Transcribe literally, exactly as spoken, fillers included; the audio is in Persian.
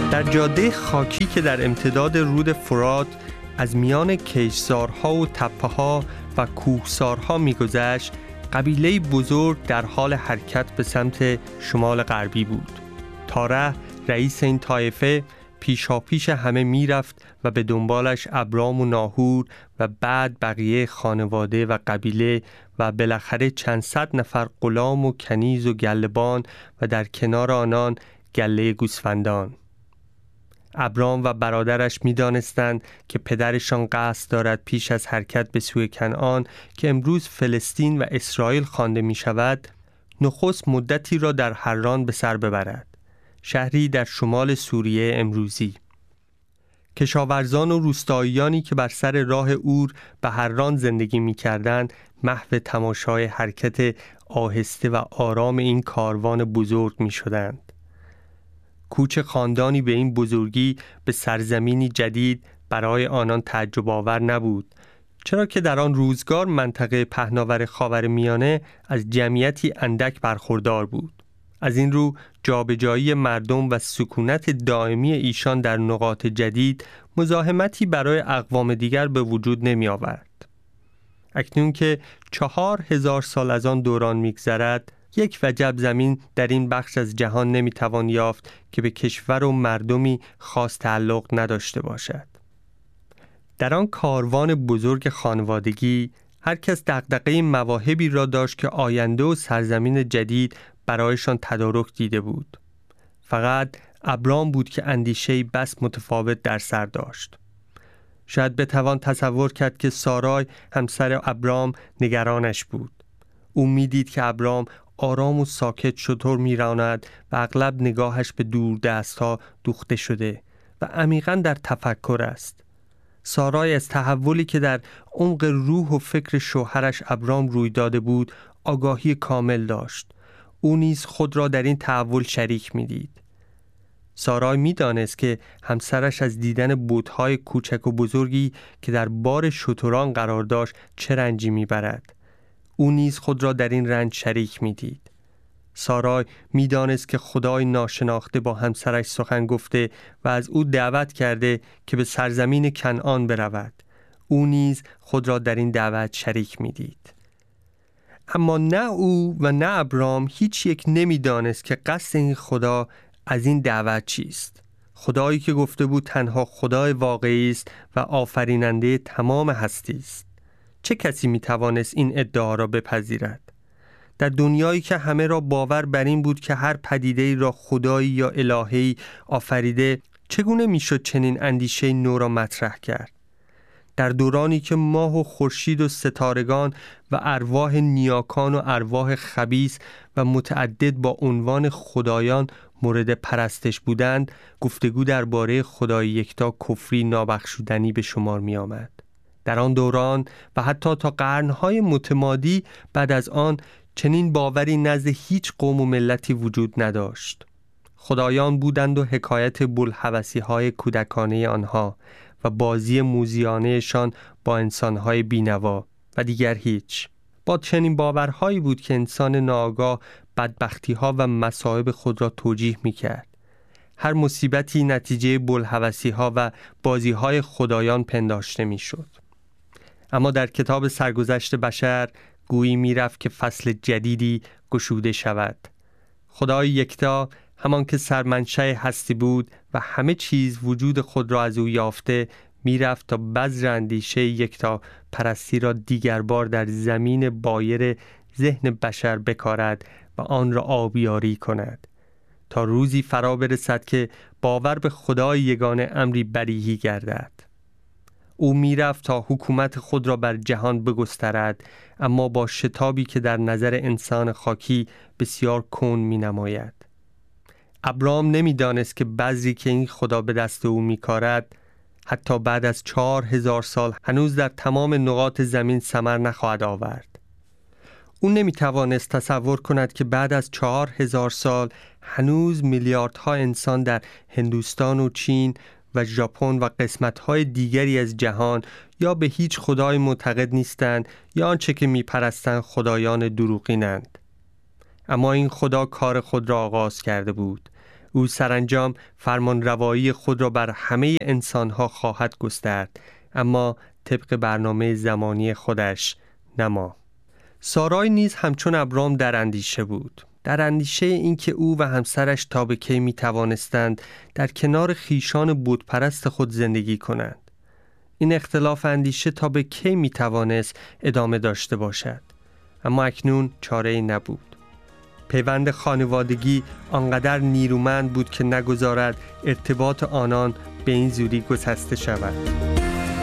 در جاده خاکی که در امتداد رود فرات از میان کشتزارها و تپه‌ها و کوهسارها می‌گذشت، قبیله بزرگ در حال حرکت به سمت شمال غربی بود. تاره، رئیس این طایفه، پیشاپیش همه میرفت و به دنبالش ابرام و ناهور و بعد بقیه خانواده و قبیله و بالاخره چند صد نفر غلام و کنیز و گله‌بان و در کنار آنان گله گوسفندان. ابرام و برادرش می دانستند که پدرشان قصد دارد پیش از حرکت به سوی کنعان که امروز فلسطین و اسرائیل خوانده می شود، نخست مدتی را در حران به سر ببرد، شهری در شمال سوریه امروزی. کشاورزان و روستاییانی که بر سر راه اور به حران زندگی می کردند محو تماشای حرکت آهسته و آرام این کاروان بزرگ می شدند. کوچ خاندانی به این بزرگی به سرزمینی جدید برای آنان تعجب آور نبود، چرا که در آن روزگار منطقه پهناور خاورمیانه از جمعیتی اندک برخوردار بود. از این رو جابجایی مردم و سکونت دائمی ایشان در نقاط جدید مزاحمتی برای اقوام دیگر به وجود نمی آورد. اکنون که چهار هزار سال از آن دوران می‌گذرد، یک وجب زمین در این بخش از جهان نمیتوان یافت که به کشور و مردمی خاص تعلق نداشته باشد. در آن کاروان بزرگ خانوادگی هر کس دغدغه مواهبی را داشت که آینده و سرزمین جدید برایشان تدارک دیده بود. فقط ابرام بود که اندیشه‌ای بس متفاوت در سر داشت. شاید بتوان تصور کرد که سارای همسر ابرام نگرانش بود. او میدید که ابرام آرام و ساکت شتر میراند و اغلب نگاهش به دور دستها دوخته شده و عمیقاً در تفکر است. سارای از تحولی که در عمق روح و فکر شوهرش ابرام روی داده بود آگاهی کامل داشت. او نیز خود را در این تحول شریک میدید. سارای میدانست که همسرش از دیدن بت‌های کوچک و بزرگی که در بار شتران قرار داشت چه رنجی میبرد. او نیز خود را در این رنج شریک می‌دید. سارای می‌دانست که خدای ناشناخته با همسرش سخن گفته و از او دعوت کرده که به سرزمین کنعان برود. او نیز خود را در این دعوت شریک می‌دید. اما نه او و نه ابرام هیچ یک نمی‌دانست که قصد این خدا از این دعوت چیست. خدایی که گفته بود تنها خدای واقعی است و آفریننده تمام هستی است. چه کسی می توانست این ادعا را بپذیرد؟ در دنیایی که همه را باور بر این بود که هر پدیده‌ای را خدایی یا الهی آفریده، چگونه میشد چنین اندیشه نو را مطرح کرد؟ در دورانی که ماه و خورشید و ستارگان و ارواح نیاکان و ارواح خبیث و متعدد با عنوان خدایان مورد پرستش بودند، گفتگو درباره خدای یکتا کفری نابخشودنی به شمار می آمد. در آن دوران و حتی تا قرنهای متمادی بعد از آن چنین باوری نزد هیچ قوم و ملتی وجود نداشت. خدایان بودند و حکایت بوالهوسی‌های کودکانه آنها و بازی موذیانه‌شان با انسان‌های بی‌نوا و دیگر هیچ. با چنین باورهایی بود که انسان ناآگاه بدبختی‌ها و مصائب خود را توجیه می‌کرد. هر مصیبتی نتیجه بوالهوسی‌ها و بازی‌های خدایان پنداشته می‌شد. اما در کتاب سرگذشت بشر گویی می‌رفت که فصل جدیدی گشوده شود. خدای یکتا، همان که سرمنشأ هستی بود و همه چیز وجود خود را از او یافته، می‌رفت تا بذر اندیشه یکتا پرستی را دیگر بار در زمین بایر ذهن بشر بکارد و آن را آبیاری کند، تا روزی فرا برسد که باور به خدای یگانه امری بدیهی گردد. او میرفت تا حکومت خود را بر جهان بگسترد، اما با شتابی که در نظر انسان خاکی بسیار کند می نماید. ابرام نمی دانست که بذری که این خدا به دست او می کارد حتی بعد از چهار هزار سال هنوز در تمام نقاط زمین ثمر نخواهد آورد. او نمی توانست تصور کند که بعد از چهار هزار سال هنوز میلیاردها انسان در هندوستان و چین و ژاپن و قسمت‌های دیگری از جهان یا به هیچ خدای معتقد نیستند یا آنچه که می‌پرستند خدایان دروغینند. اما این خدا کار خود را آغاز کرده بود او سرانجام فرمانروایی خود را بر همه انسانها خواهد گسترد، اما طبق برنامه زمانی خودش، نه ما. سارای نیز همچون ابرام در اندیشه بود، در اندیشه اینکه او و همسرش تا به کی می توانستند در کنار خیشان بتپرست خود زندگی کنند. این اختلاف اندیشه تا به کی می توانست ادامه داشته باشد، اما اکنون چاره‌ای نبود. پیوند خانوادگی آنقدر نیرومند بود که نگذارد ارتباط آنان به این زودی گسسته شود.